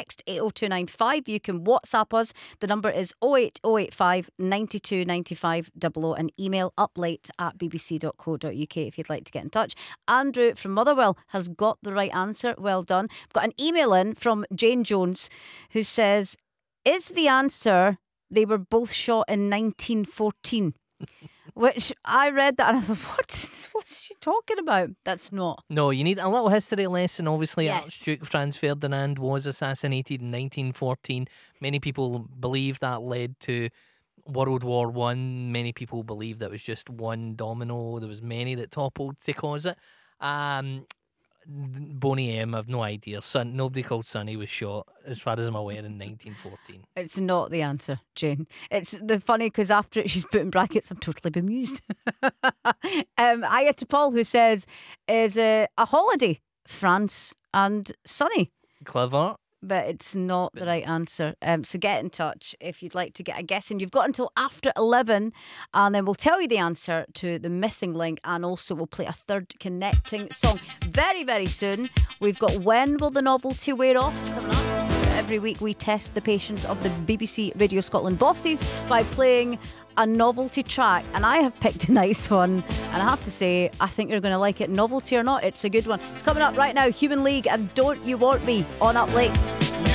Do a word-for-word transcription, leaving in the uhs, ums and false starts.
text eight oh two nine five. You can WhatsApp us. The number is oh eight oh eight five nine two nine five double oh, and email uplate at b b c dot co dot u k if you'd like to get in touch. Andrew from Motherwell has got the right answer. Well done. I've got an email in from Jane Jones who says, is the answer they were both shot in nineteen fourteen? Which I read that and I thought, what? What's she talking about? That's not. No, you need a little history lesson. Obviously, Yes. Archduke Franz Ferdinand was assassinated in nineteen fourteen. Many people believe that led to World War One. Many people believe that was just one domino. There was many that toppled to cause it. Um, Boney M, I've no idea. Son, nobody called Sonny was shot, as far as I'm aware, in nineteen fourteen. It's not the answer, Jane. It's the funny because after it, she's put in brackets, I'm totally bemused. um, I get to Paul who says, is a, a holiday, France and sunny. Clever. But it's not the right answer. Um, so get in touch if you'd like to get a guess in. You've got until after eleven, and then we'll tell you the answer to the missing link, and also we'll play a third connecting song very, very soon. We've got When Will the Novelty Wear Off coming up. Every week we test the patience of the B B C Radio Scotland bosses by playing a novelty track, and I have picked a nice one, and I have to say I think you're going to like it. Novelty or not, it's a good one. It's coming up right now. Human League and Don't You Want Me on Up Late.